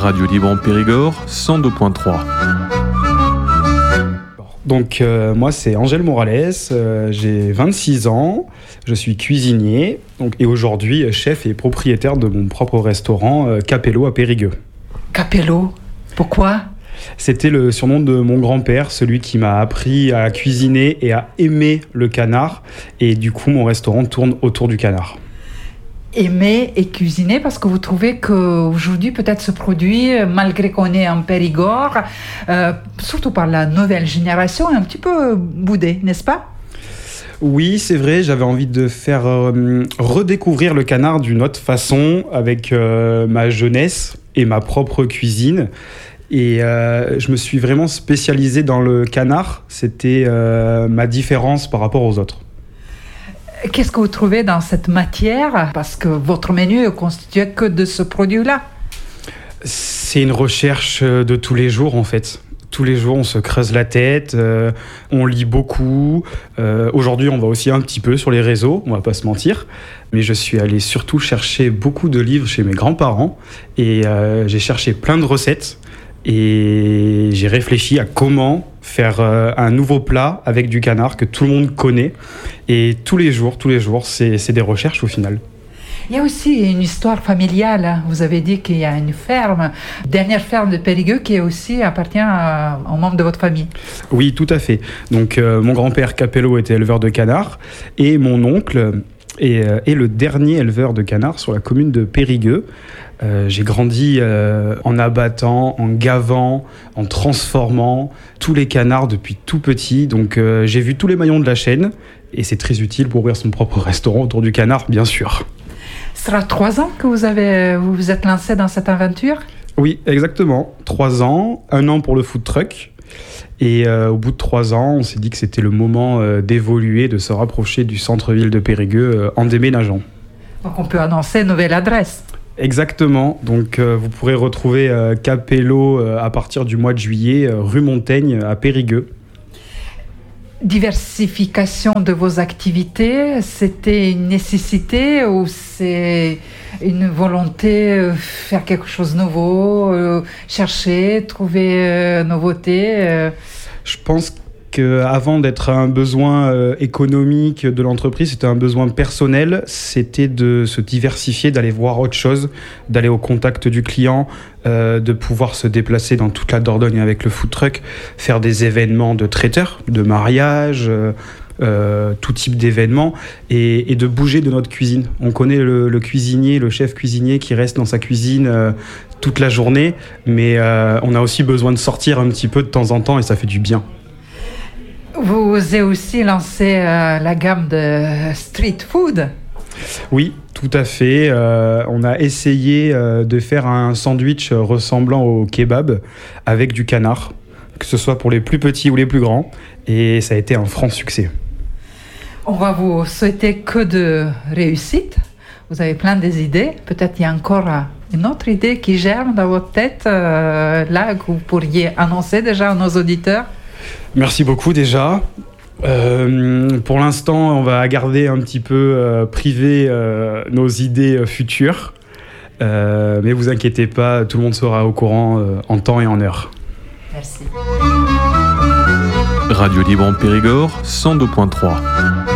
Radio Libre en Périgord, 102.3. Donc moi c'est Angèle Morales, j'ai 26 ans, je suis cuisinier et aujourd'hui chef et propriétaire de mon propre restaurant Capello à Périgueux. Capello, pourquoi ? C'était le surnom de mon grand-père, celui qui m'a appris à cuisiner et à aimer le canard, et du coup mon restaurant tourne autour du canard. Aimer et cuisiner, parce que vous trouvez qu'aujourd'hui peut-être ce produit, malgré qu'on est en Périgord, surtout par la nouvelle génération, est un petit peu boudé, n'est-ce pas ? Oui, c'est vrai, j'avais envie de faire redécouvrir le canard d'une autre façon, avec ma jeunesse et ma propre cuisine. Et je me suis vraiment spécialisé dans le canard, c'était ma différence par rapport aux autres. Qu'est-ce que vous trouvez dans cette matière ? Parce que votre menu est constitué que de ce produit-là. C'est une recherche de tous les jours en fait. Tous les jours, on se creuse la tête, on lit beaucoup. Aujourd'hui, on va aussi un petit peu sur les réseaux, on va pas se mentir. Mais je suis allé surtout chercher beaucoup de livres chez mes grands-parents et j'ai cherché plein de recettes. Et j'ai réfléchi à comment faire un nouveau plat avec du canard que tout le monde connaît. Et tous les jours, c'est des recherches au final. Il y a aussi une histoire familiale. Vous avez dit qu'il y a une ferme, dernière ferme de Périgueux, qui aussi appartient aux membres de votre famille. Oui, tout à fait. Donc mon grand-père Capello était éleveur de canards et mon oncle est le dernier éleveur de canards sur la commune de Périgueux. J'ai grandi en abattant, en gavant, en transformant tous les canards depuis tout petit. Donc j'ai vu tous les maillons de la chaîne et c'est très utile pour ouvrir son propre restaurant autour du canard, bien sûr. Ce sera 3 ans que vous vous êtes lancé dans cette aventure ? Oui, exactement. 3 ans, 1 an pour le food truck. Et au bout de 3 ans, on s'est dit que c'était le moment d'évoluer, de se rapprocher du centre-ville de Périgueux en déménageant. Donc on peut annoncer une nouvelle adresse. Exactement, donc vous pourrez retrouver Capello à partir du mois de juillet, rue Montaigne à Périgueux. Diversification de vos activités, c'était une nécessité ou c'est une volonté de faire quelque chose de nouveau, chercher, trouver nouveauté Je pense qu'avant d'être un besoin économique de l'entreprise, c'était un besoin personnel, c'était de se diversifier, d'aller voir autre chose, d'aller au contact du client, de pouvoir se déplacer dans toute la Dordogne avec le food truck, faire des événements de traiteurs, de mariage, tout type d'événements, et de bouger de notre cuisine. On connaît le cuisinier, le chef cuisinier qui reste dans sa cuisine toute la journée, mais on a aussi besoin de sortir un petit peu de temps en temps et ça fait du bien. Vous avez aussi lancé la gamme de street food. Oui, tout à fait. On a essayé de faire un sandwich ressemblant au kebab avec du canard, que ce soit pour les plus petits ou les plus grands, et ça a été un franc succès. On va vous souhaiter que de réussite. Vous avez plein d'idées. Peut-être il y a encore une autre idée qui germe dans votre tête, là, que vous pourriez annoncer déjà à nos auditeurs. Merci beaucoup déjà. Pour l'instant, on va garder un petit peu privé nos idées futures. Mais vous inquiétez pas, tout le monde sera au courant en temps et en heure. Merci. Radio Libre en Périgord, 102.3.